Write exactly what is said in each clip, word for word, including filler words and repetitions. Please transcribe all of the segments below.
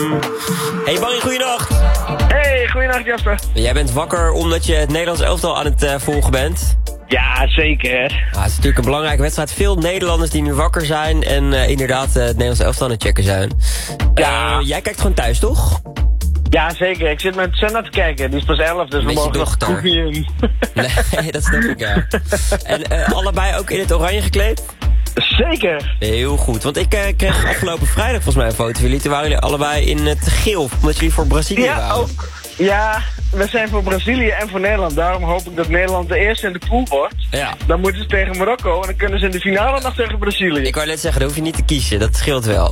Hey Barry, goeienacht. Hey, goeienacht Jasper. Jij bent wakker omdat je het Nederlands elftal aan het uh, volgen bent. Ja, zeker. Ah, het is natuurlijk een belangrijke wedstrijd. Veel Nederlanders die nu wakker zijn en uh, inderdaad uh, het Nederlands elftal aan het checken zijn. Ja. Uh, jij kijkt gewoon thuis, toch? Ja, zeker. Ik zit met Senna te kijken. Die is pas elf, dus we mogen nog goed niet in. Nee, dat snap ik, ja. En uh, allebei ook in het oranje gekleed? Zeker. Heel goed, want ik uh, kreeg afgelopen vrijdag volgens mij een foto van jullie. Toen waren jullie allebei in het geel, omdat jullie voor Brazilië ja, waren. Ook. Ja, we zijn voor Brazilië en voor Nederland. Daarom hoop ik dat Nederland de eerste in de pool wordt. Ja. Dan moeten ze tegen Marokko en dan kunnen ze in de finale nog tegen Brazilië. Ik wou net zeggen, daar hoef je niet te kiezen. Dat scheelt wel.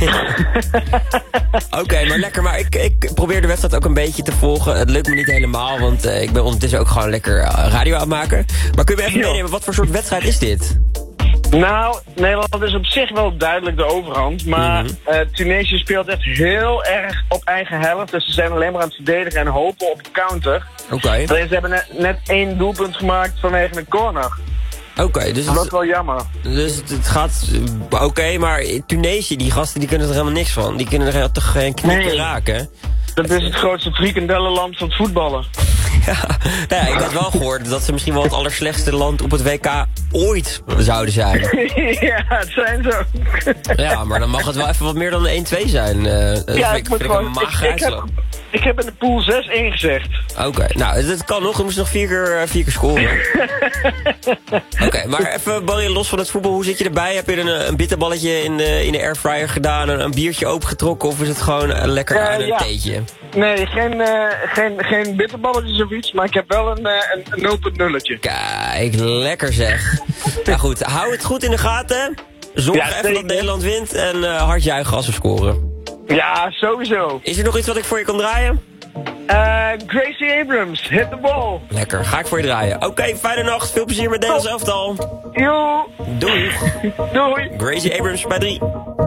Oké, okay, maar lekker. Maar ik, ik probeer de wedstrijd ook een beetje te volgen. Het lukt me niet helemaal, want uh, ik ben ondertussen ook gewoon lekker uh, radio aan het maken. Maar kun je me even meenemen, wat voor soort wedstrijd is dit? Nou, Nederland is op zich wel duidelijk de overhand. Maar mm-hmm. uh, Tunesië speelt echt heel erg op eigen helft. Dus ze zijn alleen maar aan het verdedigen en hopen op counter. Oké. Okay. Alleen ze hebben net, net één doelpunt gemaakt vanwege een corner. Oké, okay, dus... Dat is wel jammer. Dus het, het gaat... Oké, okay, maar Tunesië, die gasten, die kunnen er helemaal niks van. Die kunnen er toch geen knikken nee. raken. Dat is het grootste frikandellenland van het voetballen. Ja, nou ja, ik had wel gehoord dat ze misschien wel het allerslechtste land op het W K ooit zouden zijn. Ja, het zijn ze ook. Ja, maar dan mag het wel even wat meer dan een één twee zijn. Uh, dat ja, vind ik, vind gewoon, ik een mager ik, ik, heb, ik heb in de pool zes ingezegd. Oké, okay, nou, het kan nog. We moesten nog vier keer, uh, vier keer scoren. Oké, okay, maar even, Barry, los van het voetbal, hoe zit je erbij? Heb je een, een bitterballetje in de, in de airfryer gedaan, een, een biertje opengetrokken, of is het gewoon uh, lekker uh, aan een ja. theetje? Nee, geen, uh, geen, geen bitterballetjes of iets, maar ik heb wel een, uh, een, een nul punt nulletje. Kijk, lekker zeg. Nou goed, hou het goed in de gaten. Zorg ja, even dat Nederland wint en uh, hard juichen als we scoren. Ja, sowieso. Is er nog iets wat ik voor je kan draaien? Uh, Gracie Abrams, hit the ball. Lekker, ga ik voor je draaien. Oké, okay, fijne nacht. Veel plezier met Nederlands elftal. Jo. Doei. Doei. Gracie Abrams bij drie.